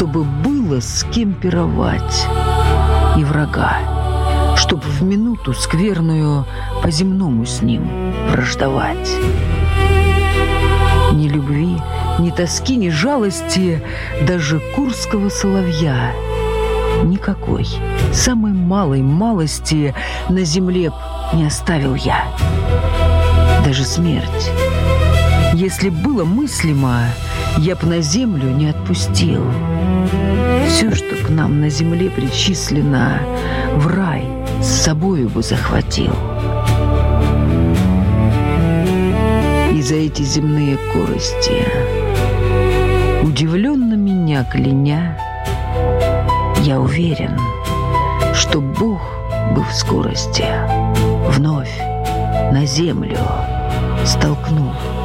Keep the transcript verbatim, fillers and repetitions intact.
чтобы было с кем пировать, и врага, чтоб в минуту скверную по-земному с ним враждовать. Ни любви, ни тоски, ни жалости, даже курского соловья никакой, самой малой малости на земле б не оставил я. Даже смерть, если было мыслимо, я б на землю не отпустил. Все, что к нам на земле причислено, в рай с собою бы захватил. И за эти земные корости, удивленно меня кляня, я уверен, что Бог бы в скорости вновь на землю столкнул